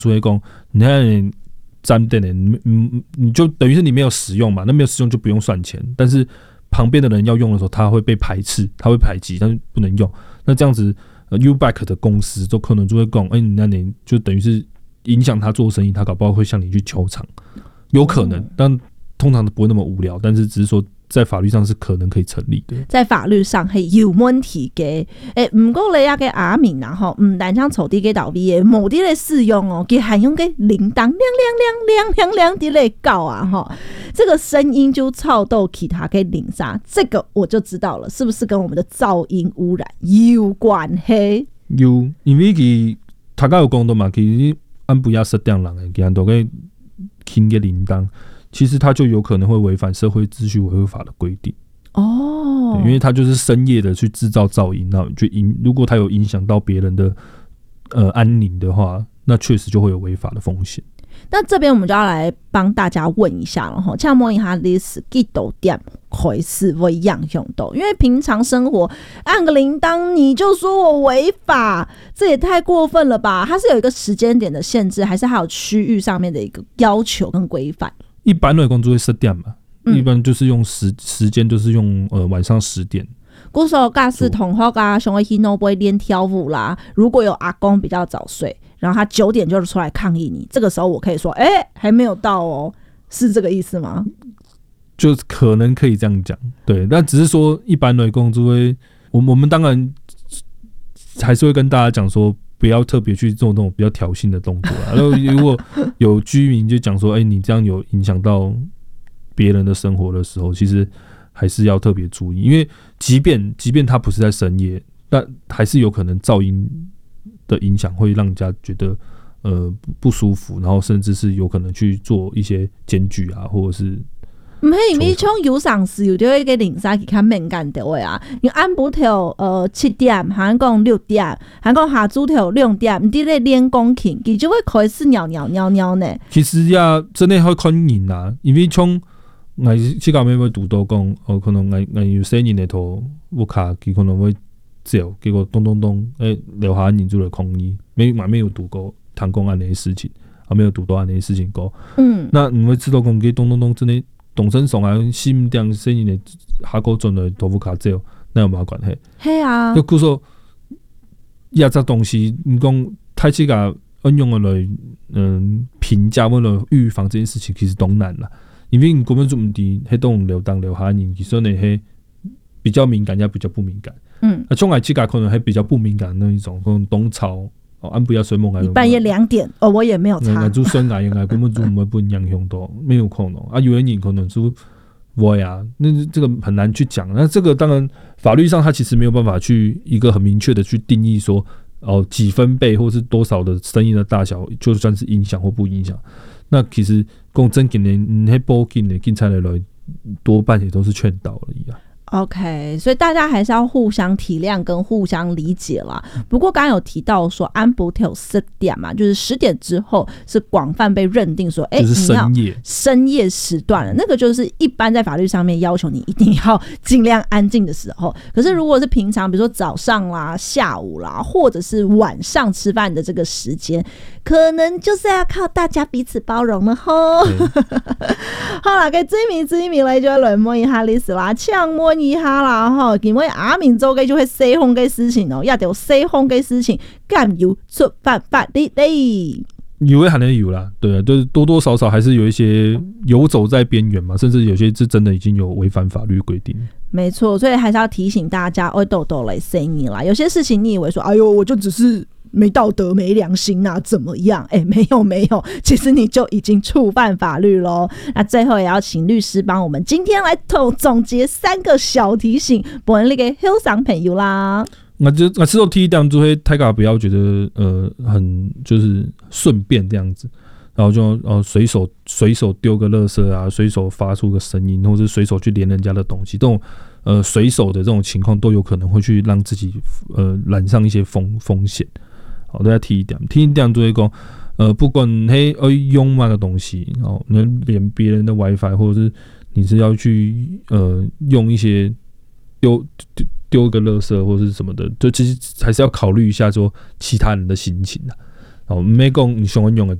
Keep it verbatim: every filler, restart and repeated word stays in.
所以讲你看沾电的，你你就等于是你没有使用嘛，那没有使用就不用算钱，但是旁边的人要用的时候，他会被排斥，他会排挤，但是不能用。那这样子、呃、，Uback 的公司就可能就会讲，哎、欸，那你就等于是影响他做生意，他搞不好会向你去求偿，有可能，但通常都不会那么无聊，但是只是说。在法律上是可能可以成立的， 在法律上係有問題嘅。誒，唔過你啊嘅阿明啊，吼，唔單將草地嘅倒閉嘅，冇啲嚟使用哦，佢還用嘅鈴鐺亮亮亮亮亮亮啲嚟搞啊，吼，這個聲音就吵到其他嘅鈴沙，這個我就知道了，是不是跟我們的噪音污染有關係？ 有，因為佢大家有講到嘛，其實安不亞失掉人嘅，佢很多嘅聽嘅鈴鐺。其實它就有可能會違反社會秩序維護法的規定哦， 因為它就是深夜的去製造噪音，那就影如果它有影響到別人的呃安寧的話，那確實就會有違法的風險。 那這邊我們就要來幫大家問一下了哈，請問一下你是幾多點開始會影響到？因為平常生活按個鈴鐺你就說我違法，這也太過分了吧？它是有一個時間點的限制，還是還有區域上面的一個要求跟規範？ 一般來講就會十點嘛，嗯、一般就是用時時間就是用呃晚上十點。 古時候假使同學啊，想要去那邊練跳舞啦，如果有阿公比較早睡，然後他九點就出來抗議你，這個時候我可以說，哎、欸，還沒有到哦，是這個意思嗎？ 就可能可以這樣講，對，但只是說一般來講就會，我們我們當然還是會跟大家講說。不要特別去做那種比較挑釁的動作啊。然後如果有居民就講說，哎、欸，你這樣有影響到別人的生活的時候，其實還是要特別注意，因為即便即便它不是在深夜，但還是有可能噪音的影響會讓人家覺得呃不舒服，然後甚至是有可能去做一些檢舉啊，或者是。 唔係，因為像有上市有啲嘅零沙其較敏感的位啊，你按部頭呃七點，還講六點，還講下晝頭兩點，唔啲咧練鋼琴，佢就會開始尿尿尿尿呢。其實也真係可以看人啊，因為像我即個咩會讀到講，哦可能我我有些人嚟頭屋卡，佢可能會走，結果咚咚咚，誒留下人就來抗議，沒還沒有讀過談公安那些事情，還沒有讀到安那些事情過。嗯，那你會知道講佢咚咚咚真係。動身上啊，心點聲音嘅下個陣來豆腐卡走，那有冇關係？ 係啊， 就佢說一隻東西，你講太去個運用嚟嗯評價或者預防這件事情，其實都難啦。因為你根本就唔知喺度流當流下人，其實你係比較敏感，也比較不敏感。嗯，啊，將來去個可能係比較不敏感那一種，可能冬潮。哦，安不要睡夢啊！ 半夜兩點，哦，我也沒有查。 就睡啊，應該根本就唔會被影響到，沒有可能啊。有人可能就我呀，那這個很難去講。那這個當然法律上，它其實沒有辦法去一個很明確的去定義說，哦，幾分貝或是多少的聲音的大小，就算是影響或不影響。那其實講真嘅，你喺報警嘅警察嚟來，多半也都是勸導而已啊。 OK， 所以大家還是要互相體諒跟互相理解啦。不過剛剛有提到說安不有十點嘛，就是十點之後是廣泛被認定說，哎、欸， 就是深夜深夜時段了，那個就是一般在法律上面要求你一定要盡量安靜的時候。可是如果是平常，比如說早上啦、下午啦，或者是晚上吃飯的這個時間，可能就是要靠大家彼此包容了吼。好啦，給追名追名來就來摸一下歷史啦，搶摸一下啦吼，因為阿明做嘅就係西方嘅事情哦，也就西方嘅事情，敢有觸犯法律嘞？ 有嘅可能有啦，對啊，就是多多少少還是有一些游走在邊緣嘛，甚至有些是真的已經有違反法律規定。 沒錯，所以還是要提醒大家，愛豆豆來聲音啦。有些事情你以為說，哎呦，我就只是沒道德、沒良心啊，怎麼樣？哎，沒有沒有，其實你就已經觸犯法律咯。那最後也要請律師幫我們今天來總總結三個小提醒，幫你給後生朋友啦。 我就我知道第一點就會大家不要覺得呃很就是順便這樣子，然後就呃隨手隨手丟個垃圾啊，隨手發出個聲音，或者隨手去連人家的東西，這種呃隨手的這種情況都有可能會去讓自己呃染上一些風風險。好，大家提一點，提一點就會講呃不管嘿呃用嘛的東西，哦，你連別人的 WiFi 或者是你是要去呃用一些丟丟。丟個垃圾或是什麼的，就其實還是要考慮一下說其他人的心情啊。 好，没讲你上恩用的